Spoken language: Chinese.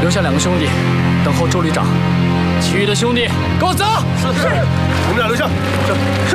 留下2个兄弟，等候周旅长。其余的兄弟，跟我走。 是，我们俩留下。是。